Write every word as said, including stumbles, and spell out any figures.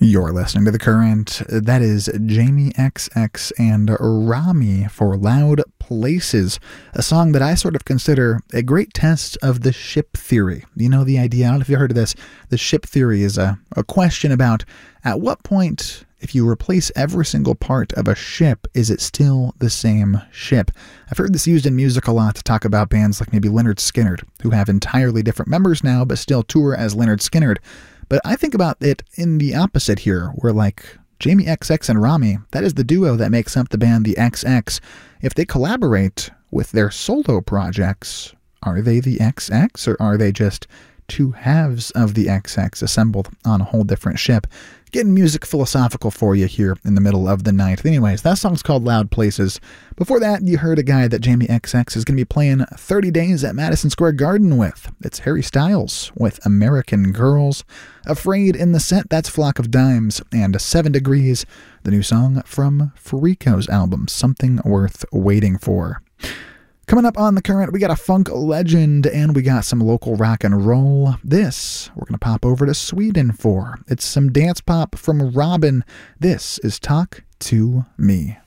You're listening to The Current. That is Jamie X X and Rami for Loud Places, a song that I sort of consider a great test of the ship theory. You know the idea, I don't know if you've heard of this, the ship theory is a, a question about at what point, if you replace every single part of a ship, is it still the same ship? I've heard this used in music a lot to talk about bands like maybe Lynyrd Skynyrd, who have entirely different members now but still tour as Lynyrd Skynyrd. But I think about it in the opposite here, where like Jamie X X and Rami, that is the duo that makes up the band The X X. If they collaborate with their solo projects, are they the X X or are they just two halves of the X X assembled on a whole different ship? Getting music philosophical for you here in the middle of the night. Anyways, that song's called Loud Places. Before that, you heard a guy that Jamie X X is going to be playing thirty days at Madison Square Garden with. It's Harry Styles with American Girls. Afraid in the set, that's Flock of Dimes. And Seven Degrees, the new song from Freako's album, Something Worth Waiting For. Coming up on The Current, we got a funk legend and we got some local rock and roll. This, we're going to pop over to Sweden for. It's some dance pop from Robin. This is Talk to Me.